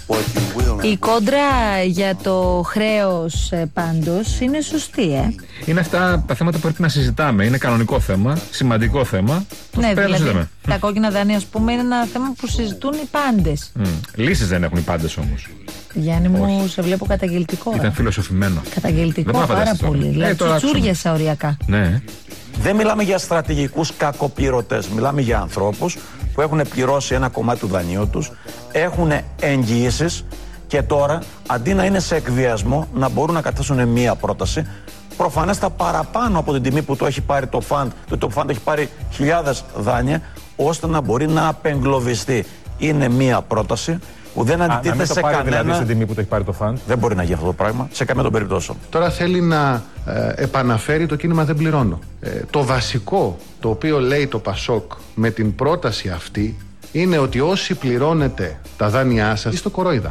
Η κόντρα για το χρέος πάντως είναι σωστή, Είναι αυτά τα θέματα που πρέπει να συζητάμε. Είναι κανονικό θέμα, σημαντικό θέμα. Ναι, δηλαδή τα κόκκινα δάνεια, ας πούμε, είναι ένα θέμα που συζητούν οι πάντες. Λύσεις δεν έχουν οι πάντες όμως. Γιάννη μου, σε βλέπω καταγγελτικό. Ήταν φιλοσοφημένο. Καταγγελτικό πάρα πολύ. Δηλαδή τσουτσούριασα οριακά. Ναι. Δεν μιλάμε για στρατηγικούς κακοπληρωτές. Μιλάμε για ανθρώπους που έχουν πληρώσει ένα κομμάτι του δανείου τους, έχουν εγγυήσεις και τώρα αντί να είναι σε εκβιασμό να μπορούν να καταθέσουν μία πρόταση προφανέστα παραπάνω από την τιμή που το έχει πάρει το φαντ. Το φαντ έχει πάρει χιλιάδες δάνεια ώστε να μπορεί να απεγκλωβιστεί. Είναι μία πρόταση που δεν αντιτίθεται σε κανένα. Δηλαδή στην τιμή που το έχει πάρει το φαντ. Δεν μπορεί να γίνει αυτό το πράγμα σε καμία των περιπτώσεων. Τώρα θέλει να επαναφέρει το κίνημα «Δεν πληρώνω». Το βασικό το οποίο λέει το Πασόκ με την πρόταση αυτή είναι ότι όσοι πληρώνετε τα δάνειά σας είστε κορόιδα.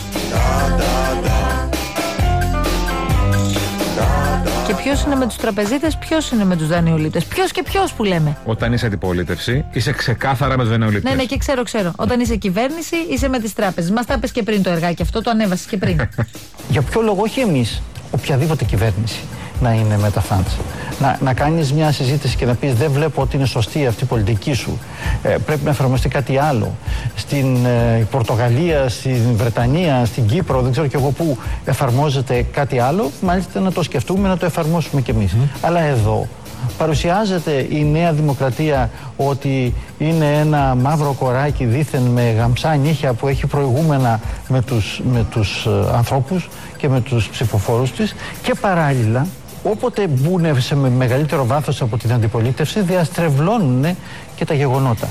Και ποιος είναι με τους τραπεζίτες, ποιος είναι με τους δανειολήπτες, ποιος και ποιος που λέμε. Όταν είσαι αντιπολίτευση, είσαι ξεκάθαρα με τους δανειολήπτες. Ναι, και ξέρω. Όταν είσαι κυβέρνηση, είσαι με τις τράπεζες. Μας τα είπες και πριν το εργάκι αυτό, το ανέβασες και πριν. Για ποιο λόγο, όχι εμείς, οποιαδήποτε κυβέρνηση να είναι με τα funds. Να κάνεις μια συζήτηση και να πεις δεν βλέπω ότι είναι σωστή αυτή η πολιτική σου. Πρέπει να εφαρμοστεί κάτι άλλο. Στην Πορτογαλία, στην Βρετανία, στην Κύπρο, δεν ξέρω κι εγώ πού εφαρμόζεται κάτι άλλο. Μάλιστα να το σκεφτούμε, να το εφαρμόσουμε κι εμείς. Αλλά εδώ παρουσιάζεται η Νέα Δημοκρατία ότι είναι ένα μαύρο κοράκι δήθεν με γαμψά νύχια που έχει προηγούμενα με τους ανθρώπους και με τους ψηφοφόρους της και παράλληλα όποτε μπουν σε μεγαλύτερο βάθος από την αντιπολίτευση διαστρεβλώνουν και τα γεγονότα.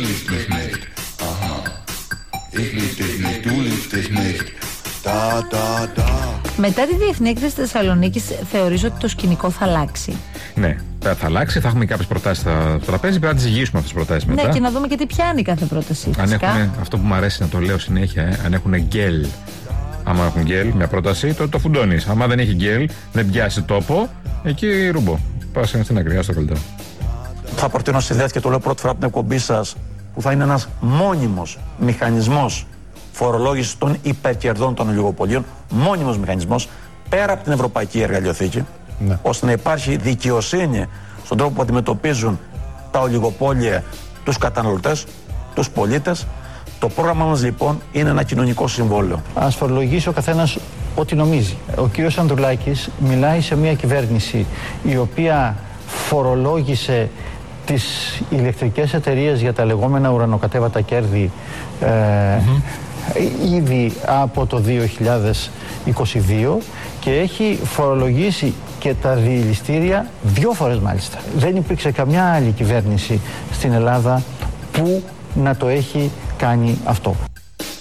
Μετά τη διεθνή έκθεση της Θεσσαλονίκης θεωρείς ότι το σκηνικό θα αλλάξει? Ναι, θα αλλάξει, θα έχουμε κάποιες προτάσεις στο τραπέζι, πρέπει να τις ζυγίσουμε αυτές τις προτάσεις μετά. Ναι, και να δούμε και τι πιάνει κάθε πρόταση. Αν έχουν, αυτό που μου αρέσει να το λέω συνέχεια, αν έχουν γκέλ. Άμα έχουν γκέλ, μια πρόταση, το φουντώνεις. Άμα δεν έχει γκέλ, δεν πιάσει τόπο, εκεί ρούμπο. Πας στην ακριά στο καλύτερο. Θα προτείνω στη ιδέα και το λέω πρώτη φορά από την εκπομπή σας, που θα είναι ένας μόνιμος μηχανισμός φορολόγησης των υπερκερδών των ολιγοπολίων, μόνιμος μηχανισμός πέρα από την Ευρωπαϊκή Εργαλειοθήκη, ώστε να υπάρχει δικαιοσύνη στον τρόπο που αντιμετωπίζουν τα ολιγοπόλια τους καταναλωτές, τους πολίτες. Το πρόγραμμά μας λοιπόν είναι ένα κοινωνικό συμβόλαιο. Ας φορολογήσει ο καθένας ό,τι νομίζει. Ο κύριος Ανδρουλάκης μιλάει σε μια κυβέρνηση η οποία φορολόγησε τις ηλεκτρικές εταιρείες για τα λεγόμενα ουρανοκατέβατα κέρδη ήδη από το 2022 και έχει φορολογήσει και τα διελιστήρια 2 φορές μάλιστα. Δεν υπήρξε καμιά άλλη κυβέρνηση στην Ελλάδα που να το έχει κάνει αυτό.